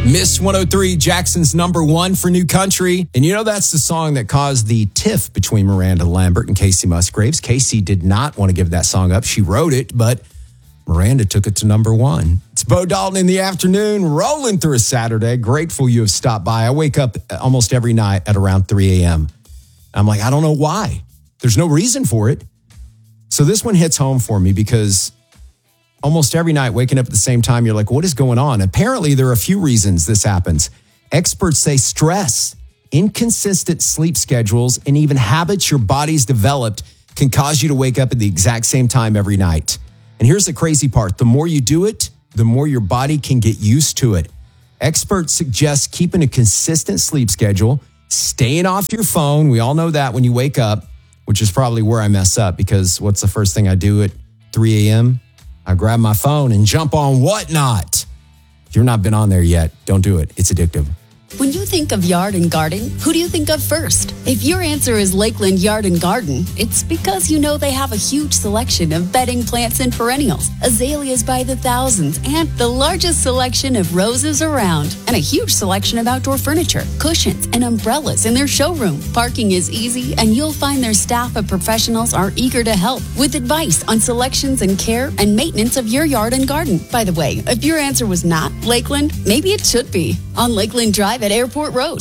Miss 103, Jackson's number one for New Country. And you know that's the song that caused the tiff between Miranda Lambert and Casey Musgraves. Casey did not want to give that song up. She wrote it, but Miranda took it to number one. It's Bo Dalton in the afternoon, rolling through a Saturday. Grateful you have stopped by. I wake up almost every night at around 3 a.m. I'm like, I don't know why. There's no reason for it. So this one hits home for me because almost every night, waking up at the same time, you're like, what is going on? Apparently, there are a few reasons this happens. Experts say stress, inconsistent sleep schedules, and even habits your body's developed can cause you to wake up at the exact same time every night. And here's the crazy part. The more you do it, the more your body can get used to it. Experts suggest keeping a consistent sleep schedule, staying off your phone. We all know that when you wake up, which is probably where I mess up because what's the first thing I do at 3 a.m.? I grab my phone and jump on Whatnot. If you've not been on there yet, don't do it. It's addictive. When you think of yard and garden, who do you think of first? If your answer is Lakeland Yard and Garden, it's because you know they have a huge selection of bedding plants and perennials, azaleas by the thousands, and the largest selection of roses around, and a huge selection of outdoor furniture, cushions, and umbrellas in their showroom. Parking is easy, and you'll find their staff of professionals are eager to help with advice on selections and care and maintenance of your yard and garden. By the way, if your answer was not Lakeland, maybe it should be on Lakeland Drive at Airport Road.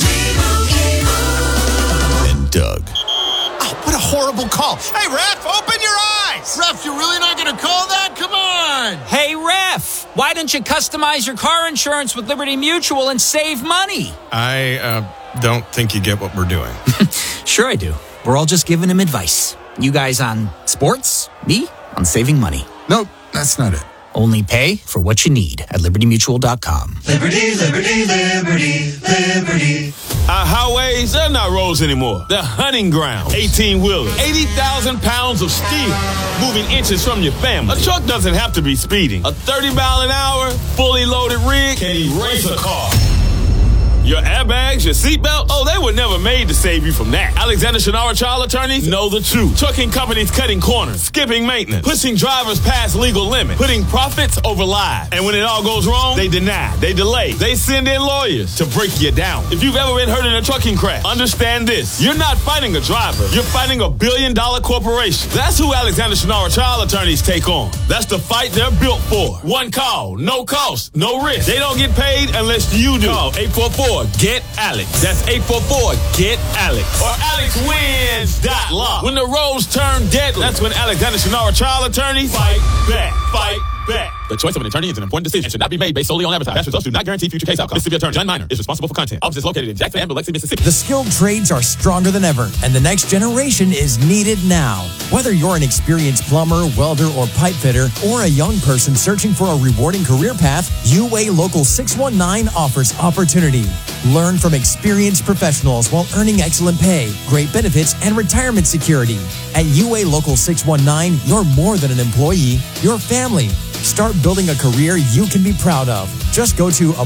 And Doug. Oh, what a horrible call. Hey, ref, open your eyes. Ref, you're really not going to call that? Come on. Hey, ref, why don't you customize your car insurance with Liberty Mutual and save money? I don't think you get what we're doing. Sure I do. We're all just giving him advice. You guys on sports, me on saving money. Nope, that's not it. Only pay for what you need at LibertyMutual.com. Liberty, liberty, liberty, liberty. Our highways, they're not roads anymore. They're hunting grounds. 18-wheelers, 80,000 pounds of steel, moving inches from your family. A truck doesn't have to be speeding. A 30-mile-an-hour, fully loaded rig can erase a car. Your airbags, your seatbelt, oh, they were never made to save you from that. Alexander Shinara Child Attorneys know the truth. Trucking companies cutting corners, skipping maintenance, pushing drivers past legal limits, putting profits over lives. And when it all goes wrong, they deny, they delay, they send in lawyers to break you down. If you've ever been hurt in a trucking crash, understand this. You're not fighting a driver. You're fighting a billion-dollar corporation. That's who Alexander Shinara Child Attorneys take on. That's the fight they're built for. One call, no cost, no risk. They don't get paid unless you do. Call 844-GET-ALEX. That's 844-GET-ALEX. Or AlexWins.law. When the roads turn deadly, that's when Alexander Shinara Child Attorneys fight back. Fight back. The choice of an attorney is an important decision and should not be made based solely on advertising. Past results do not guarantee future case outcomes. Mississippi Attorney John Minor is responsible for content. Office is located in Jackson and Biloxi, Mississippi. The skilled trades are stronger than ever, and the next generation is needed now. Whether you're an experienced plumber, welder, or pipe fitter, or a young person searching for a rewarding career path, UA Local 619 offers opportunity. Learn from experienced professionals while earning excellent pay, great benefits, and retirement security. At UA Local 619, you're more than an employee, you're family. Start building a career you can be proud of. Just go to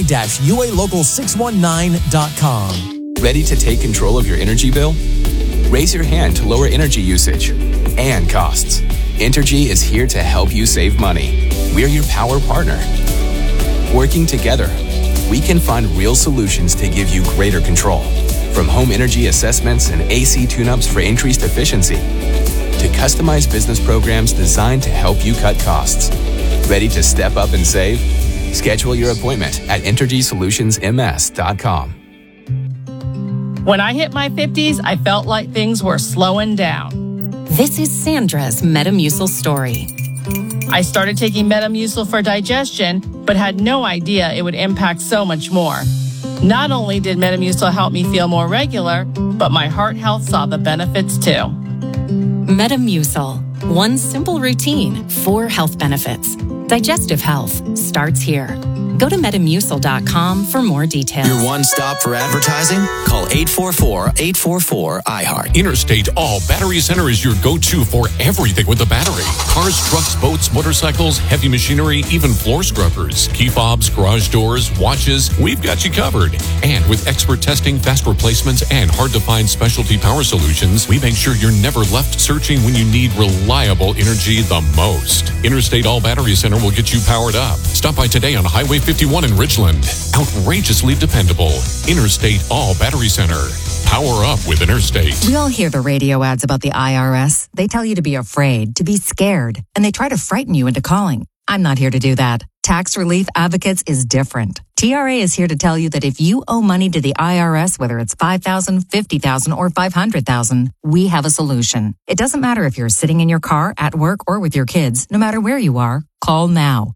apply-ualocal619.com. Ready to take control of your energy bill? Raise your hand to lower energy usage and costs. Entergy is here to help you save money. We're your power partner. Working together, we can find real solutions to give you greater control. From home energy assessments and AC tune-ups for increased efficiency, to customized business programs designed to help you cut costs. Ready to step up and save? Schedule your appointment at EnergySolutionsMS.com. When I hit my 50s, I felt like things were slowing down. This is Sandra's Metamucil story. I started taking Metamucil for digestion, but had no idea it would impact so much more. Not only did Metamucil help me feel more regular, but my heart health saw the benefits too. Metamucil. One simple routine, 4 health benefits. Digestive health starts here. Go to Metamucil.com for more details. Your one stop for advertising? Call 844-844-iHeart. Interstate All Battery Center is your go-to for everything with a battery. Cars, trucks, boats, motorcycles, heavy machinery, even floor scrubbers, key fobs, garage doors, watches. We've got you covered. And with expert testing, fast replacements, and hard-to-find specialty power solutions, we make sure you're never left searching when you need reliable energy the most. Interstate All Battery Center will get you powered up. Stop by today on Highway 50 I-51 in Ridgeland. Outrageously dependable. Interstate All Battery Center. Power up with Interstate. We all hear the radio ads about the IRS. They tell you to be afraid, to be scared, and they try to frighten you into calling. I'm not here to do that. Tax Relief Advocates is different. TRA is here to tell you that if you owe money to the IRS, whether it's $5,000, $50,000, or $500,000, we have a solution. It doesn't matter if you're sitting in your car, at work, or with your kids. No matter where you are, call now.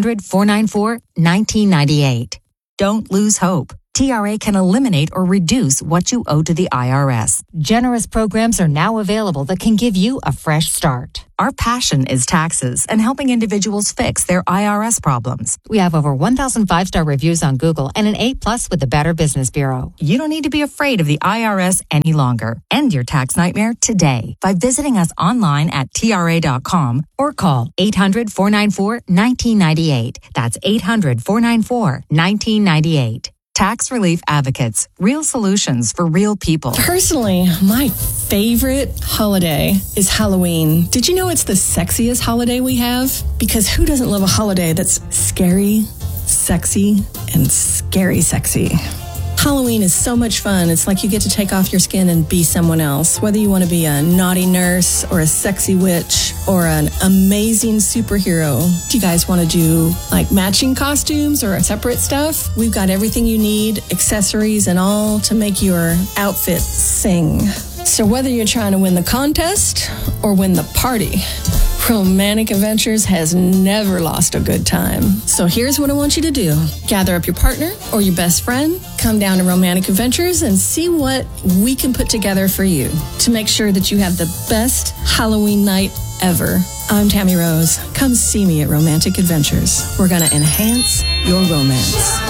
800-494-1998. Don't lose hope. TRA can eliminate or reduce what you owe to the IRS. Generous programs are now available that can give you a fresh start. Our passion is taxes and helping individuals fix their IRS problems. We have over 1,000 5-star reviews on Google and an A+ with the Better Business Bureau. You don't need to be afraid of the IRS any longer. End your tax nightmare today by visiting us online at TRA.com or call 800-494-1998. That's 800-494-1998. Tax Relief Advocates. Real solutions for real people. Personally, my favorite holiday is Halloween. Did you know it's the sexiest holiday we have? Because who doesn't love a holiday that's scary, sexy, and scary sexy? Halloween is so much fun. It's like you get to take off your skin and be someone else. Whether you want to be a naughty nurse or a sexy witch or an amazing superhero. Do you guys want to do like matching costumes or separate stuff? We've got everything you need, accessories and all to make your outfit sing. So whether you're trying to win the contest or win the party, Romantic Adventures has never lost a good time. So here's what I want you to do. Gather up your partner or your best friend, come down to Romantic Adventures and see what we can put together for you to make sure that you have the best Halloween night ever. I'm Tammy Rose. Come see me at Romantic Adventures. We're going to enhance your romance.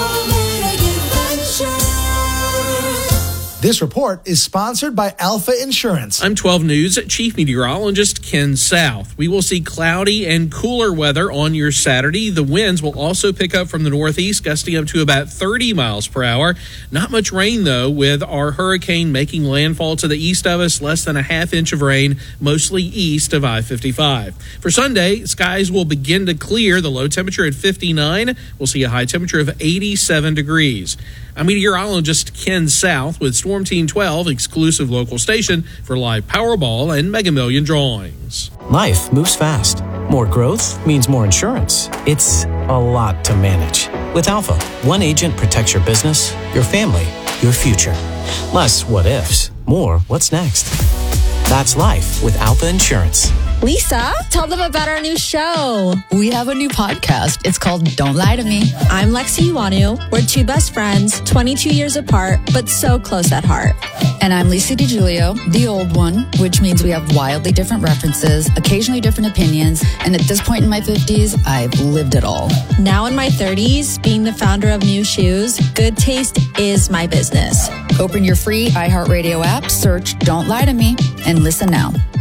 This report is sponsored by Alpha Insurance. I'm 12 News Chief Meteorologist Ken South. We will see cloudy and cooler weather on your Saturday. The winds will also pick up from the northeast, gusting up to about 30 miles per hour. Not much rain, though, with our hurricane making landfall to the east of us. Less than a half inch of rain, mostly east of I-55. For Sunday, skies will begin to clear. The low temperature at 59. We'll see a high temperature of 87 degrees. I'm meteorologist Ken South with Storm Team 12, exclusive local station for live Powerball and Mega Million drawings. Life moves fast. More growth means more insurance. It's a lot to manage. With Alpha, one agent protects your business, your family, your future. Less what ifs, more what's next. That's life with Alpha Insurance. Lisa, tell them about our new show. We have a new podcast. It's called Don't Lie to Me. I'm Lexi Iwanu. We're two best friends, 22 years apart, but so close at heart. And I'm Lisa DiGiulio, the old one, which means we have wildly different references, occasionally different opinions, and at this point in my 50s, I've lived it all. Now in my 30s, being the founder of New Shoes, good taste is my business. Open your free iHeartRadio app, search Don't Lie to Me, and listen now.